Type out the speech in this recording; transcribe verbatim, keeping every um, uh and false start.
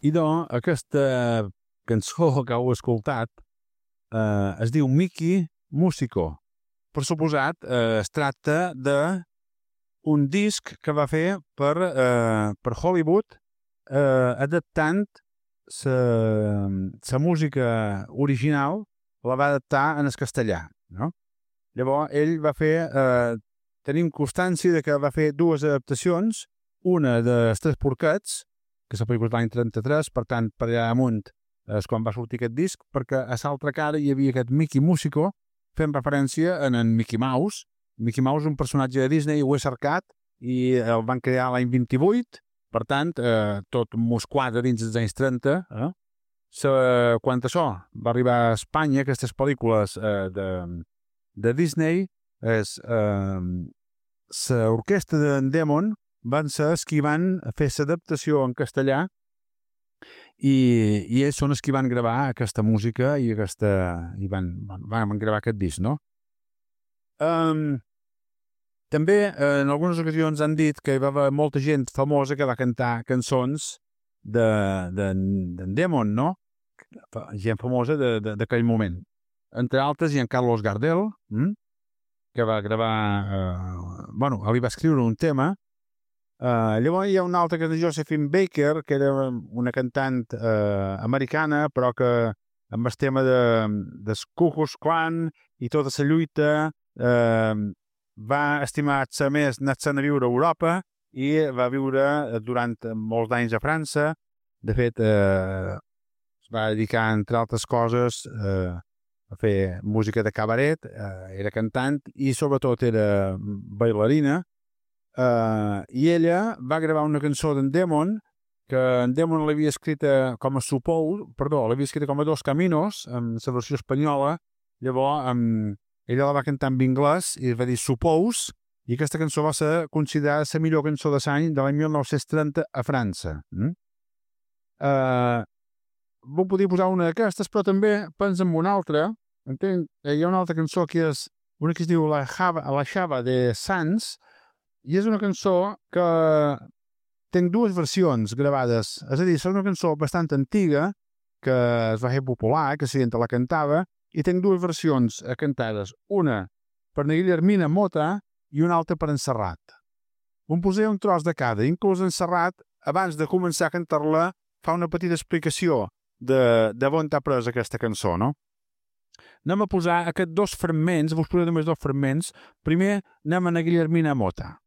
I doncs, aquesta cançó que heu escoltat eh, es diu Mickey Musico. Per suposat, eh, es tracta d'un disc que va fer per, eh, per Hollywood eh, adaptant la música original, la va adaptar en el castellà, no? Llavors, ell va fer... Eh, tenim constància de que va fer dues adaptacions, una dels Tres Porquets, que la pel·lícula l'any trenta-tres, per tant, per allà amunt és quan va sortir aquest disc, perquè a l'altra cara hi havia aquest Mickey Musico, fent referència en en Mickey Mouse. Mickey Mouse és un personatge de Disney, ho he cercat, i el van crear l'any vint-i-vuit, per tant, eh, tot mos quadra dins dels anys trenta. Eh? So, quan això va arribar a Espanya, aquestes pel·lícules eh, de, de Disney, és eh, l'orquestra d'en Demon van ser els qui van fer l'adaptació en castellà i, i ells són els qui van gravar aquesta música i, aquesta, i van, van, van gravar aquest disc, no? Um, també eh, en algunes ocasions han dit que hi va haver molta gent famosa que va cantar cançons d'en de, de, Demon, no? Gent famosa d'aquell moment. Entre altres hi ha Carlos Gardel, hm? que va gravar... Eh, bueno, li va escriure un tema. Uh, llavors hi ha una altra que és de Josephine Baker, que era una cantant uh, americana, però que amb el tema de, de Ku Klux Klan i tota la lluita uh, va estimar-se més anar-se'n a viure a Europa i va viure durant molts anys a França. De fet, uh, es va dedicar, entre altres coses, uh, a fer música de cabaret, uh, era cantant i sobretot era bailarina. Uh, i ella va gravar una cançó d'en Demon que en Demon l'havia escrita com a Suppose, perdó, l'havia escrita com a Dos Caminos amb la versió espanyola. Llavors um, ella la va cantar en anglès i va dir Suppose, i aquesta cançó va ser considerada la millor cançó de l'any de l'any mil nou-cents trenta a França. mm? uh, Vau poder posar una d'aquestes, però també pensa en una altra. Entenc? Hi ha una altra cançó que és una que es diu La Java, La Java de Sans, i és una cançó que tinc dues versions gravades. És a dir, és una cançó bastant antiga que es va fer popular, que la gent la cantava, i tinc dues versions cantades. Una per en Guillermina Motta i una altra per en Serrat. Em posaré un tros de cada. Inclús en Serrat, abans de començar a cantar-la, fa una petita explicació de, de on t'ha pres aquesta cançó, no? Anem a posar aquests dos fragments, vos posaré només dos fragments. Primer anem a en Guillermina Motta.